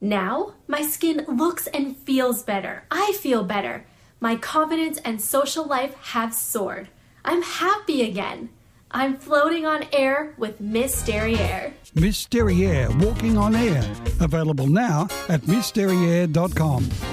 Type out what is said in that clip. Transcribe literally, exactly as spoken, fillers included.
Now, my skin looks and feels better. I feel better. My confidence and social life have soared. I'm happy again. I'm floating on air with Miss Derriere. Miss Derriere, walking on air. Available now at miss derriere dot com.